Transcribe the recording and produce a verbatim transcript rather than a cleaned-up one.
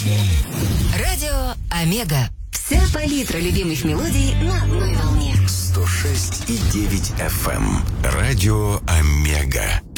Радио Омега. Вся палитра любимых мелодий на одной волне. сто шесть и девять эф эм. Радио Омега.